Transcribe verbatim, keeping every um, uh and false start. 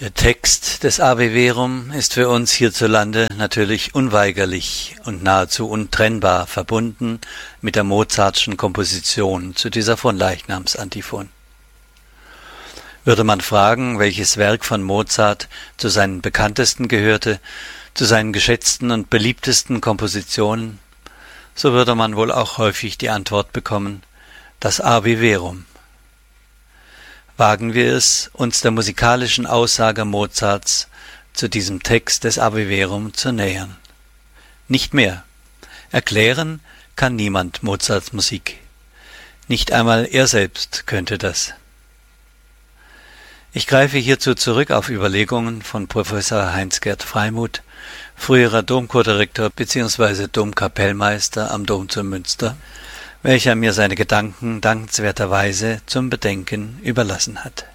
Der Text des Ave Verum ist für uns hierzulande natürlich unweigerlich und nahezu untrennbar verbunden mit der Mozartschen Komposition zu dieser Fronleichnamsantiphon. Würde man fragen, welches Werk von Mozart zu seinen bekanntesten gehörte, zu seinen geschätzten und beliebtesten Kompositionen, so würde man wohl auch häufig die Antwort bekommen: das Ave Verum. Wagen wir es, uns der musikalischen Aussage Mozarts zu diesem Text des Ave Verum zu nähern. Nicht mehr. Erklären kann niemand Mozarts Musik. Nicht einmal er selbst könnte das. Ich greife hierzu zurück auf Überlegungen von Professor Heinz-Gerd Freimuth, früherer Domchordirektor bzw. Domkapellmeister am Dom zu Münster, welcher mir seine Gedanken dankenswerterweise zum Bedenken überlassen hat.